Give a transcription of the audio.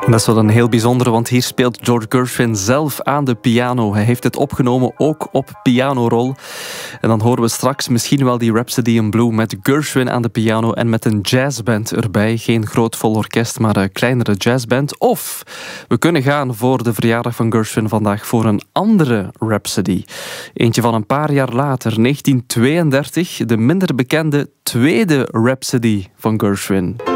Dat is wel een heel bijzondere, want hier speelt George Gershwin zelf aan de piano. Hij heeft het opgenomen ook op pianorol. En dan horen we straks misschien wel die Rhapsody in Blue met Gershwin aan de piano en met een jazzband erbij. Geen groot vol orkest, maar een kleinere jazzband. Of we kunnen gaan voor de verjaardag van Gershwin vandaag voor een andere Rhapsody. Eentje van een paar jaar later, 1932, de minder bekende tweede Rhapsody van Gershwin.